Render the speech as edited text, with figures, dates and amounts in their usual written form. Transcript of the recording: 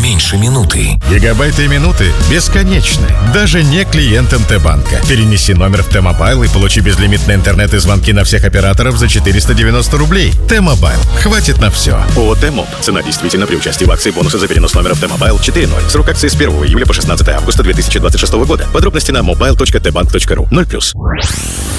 меньше минуты. Гигабайты и минуты бесконечны. Даже не клиентам Т-банка. Перенеси номер в Т-мобайл и получи безлимитный интернет и звонки на всех операторов за 490 рублей. Т-мобайл. Хватит на все. ООО «Т-моб». Цена действительно при участии в акции бонусы за перенос номера в Т-мобайл 4.0. Срок акции с 1 июля по 16 августа 2026 года. Подробности на mobile.tbank.ru. 0+.